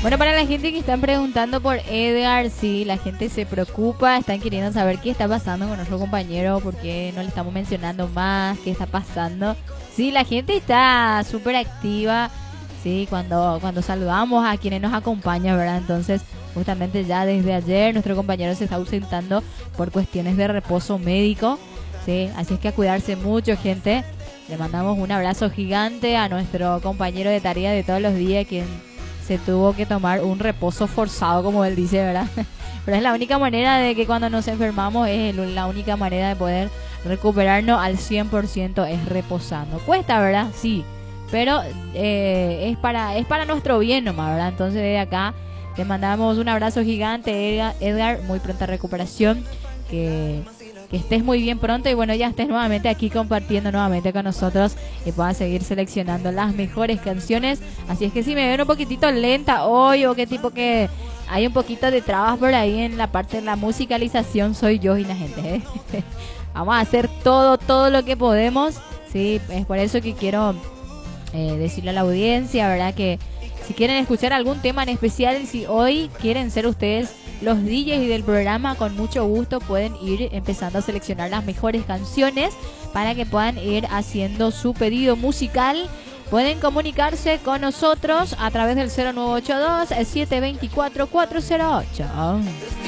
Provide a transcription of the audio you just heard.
Bueno, para la gente que están preguntando por Edgar, sí, la gente se preocupa, están queriendo saber qué está pasando con nuestro compañero, por qué no le estamos mencionando más, qué está pasando. Sí, la gente está súper activa, sí, cuando saludamos a quienes nos acompañan, ¿verdad? Entonces, justamente ya desde ayer nuestro compañero se está ausentando por cuestiones de reposo médico, sí, así es que a cuidarse mucho, gente. Le mandamos un abrazo gigante a nuestro compañero de tarea de todos los días, quien se tuvo que tomar un reposo forzado, como él dice, ¿verdad? Pero es la única manera de que cuando nos enfermamos, es la única manera de poder recuperarnos al 100% es reposando. Cuesta, ¿verdad? Sí, pero es para nuestro bien nomás, ¿verdad? Entonces desde acá te mandamos un abrazo gigante, Edgar, muy pronta recuperación, que estés muy bien pronto y bueno, ya estés nuevamente aquí compartiendo nuevamente con nosotros y puedas seguir seleccionando las mejores canciones. Así es que si me ven un poquitito lenta hoy o que tipo que hay un poquito de trabas por ahí en la parte de la musicalización, soy yo y la gente, ¿eh? Vamos a hacer todo lo que podemos, sí, es por eso que quiero decirle a la audiencia, ¿verdad? Que si quieren escuchar algún tema en especial, si hoy quieren ser ustedes los DJs del programa, con mucho gusto pueden ir empezando a seleccionar las mejores canciones para que puedan ir haciendo su pedido musical. Pueden comunicarse con nosotros a través del 0982-724-408.